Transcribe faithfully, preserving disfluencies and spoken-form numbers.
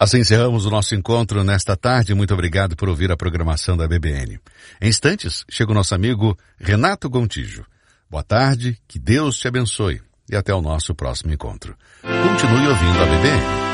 Assim encerramos o nosso encontro nesta tarde. Muito obrigado por ouvir a programação da B B N. Em instantes, chega o nosso amigo Renato Gontijo. Boa tarde, que Deus te abençoe e até o nosso próximo encontro. Continue ouvindo a B B N.